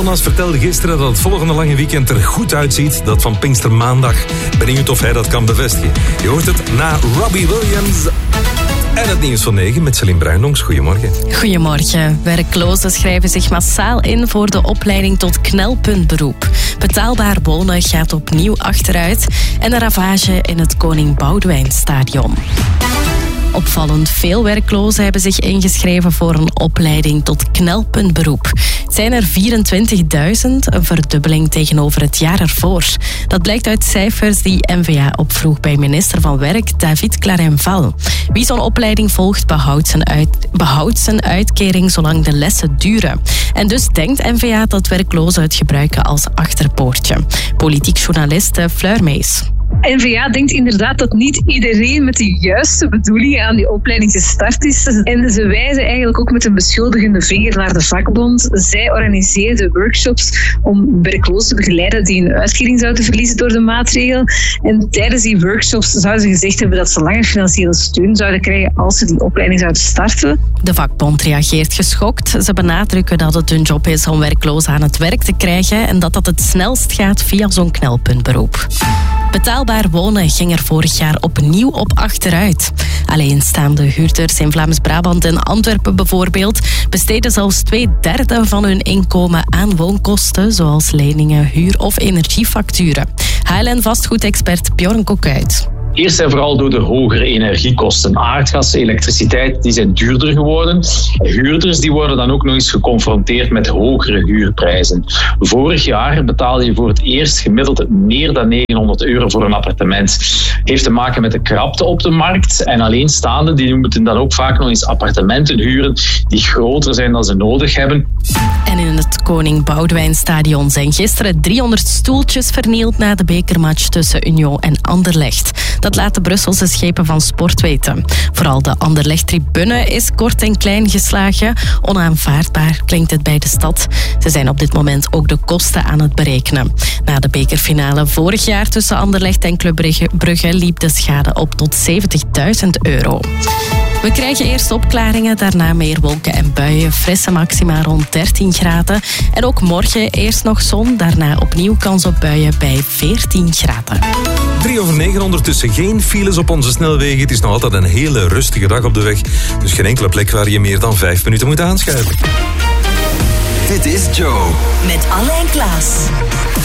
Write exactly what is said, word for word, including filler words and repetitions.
Jonas vertelde gisteren dat het volgende lange weekend er goed uitziet. Dat van Pinkstermaandag. Benieuwd of hij dat kan bevestigen. Je hoort het na Robbie Williams. En het nieuws van negen met Celine Bruinongs. Goedemorgen. Goedemorgen. Werklozen schrijven zich massaal in voor de opleiding tot knelpuntberoep. Betaalbaar wonen gaat opnieuw achteruit. En een ravage in het Koning Boudewijnstadion. Opvallend veel werklozen hebben zich ingeschreven voor een opleiding tot knelpuntberoep. Het zijn er vierentwintigduizend, een verdubbeling tegenover het jaar ervoor. Dat blijkt uit cijfers die N V A opvroeg bij minister van Werk David Clarenval. Wie zo'n opleiding volgt, behoudt zijn, uit, behoudt zijn uitkering zolang de lessen duren. En dus denkt N V A dat werklozen het gebruiken als achterpoortje. Politiek journalist Fleur Mees. N V A denkt inderdaad dat niet iedereen met de juiste bedoelingen aan die opleiding gestart is. En ze wijzen eigenlijk ook met een beschuldigende vinger naar de vakbond. Zij organiseerden workshops om werklozen te begeleiden die een uitkering zouden verliezen door de maatregel. En tijdens die workshops zouden ze gezegd hebben dat ze langer financiële steun zouden krijgen als ze die opleiding zouden starten. De vakbond reageert geschokt. Ze benadrukken dat het hun job is om werklozen aan het werk te krijgen en dat dat het snelst gaat via zo'n knelpuntberoep. Betaalbaar wonen ging er vorig jaar opnieuw op achteruit. Alleenstaande huurders in Vlaams-Brabant en Antwerpen bijvoorbeeld besteden zelfs twee derde van hun inkomen aan woonkosten, zoals leningen, huur- of energiefacturen. H L N-vastgoedexpert Bjorn Kokuit. Eerst en vooral door de hogere energiekosten. Aardgas, elektriciteit, die zijn duurder geworden. Huurders die worden dan ook nog eens geconfronteerd met hogere huurprijzen. Vorig jaar betaalde je voor het eerst gemiddeld meer dan negenhonderd euro voor een appartement. Heeft te maken met de krapte op de markt. En alleenstaanden die moeten dan ook vaak nog eens appartementen huren die groter zijn dan ze nodig hebben. En in het Koning Boudewijnstadion zijn gisteren driehonderd stoeltjes vernield na de bekermatch tussen Union en Anderlecht. Dat laat de Brusselse schepen van sport weten. Vooral de Anderlecht-tribune is kort en klein geslagen. Onaanvaardbaar klinkt het bij de stad. Ze zijn op dit moment ook de kosten aan het berekenen. Na de bekerfinale vorig jaar tussen Anderlecht en Club Brugge liep de schade op tot zeventigduizend euro. We krijgen eerst opklaringen, daarna meer wolken en buien. Frisse maxima rond dertien graden. En ook morgen eerst nog zon, daarna opnieuw kans op buien bij veertien graden. Drie over negen, ondertussen geen files op onze snelwegen. Het is nog altijd een hele rustige dag op de weg. Dus geen enkele plek waar je meer dan vijf minuten moet aanschuiven. Dit is Joe. Met Alain Klaas.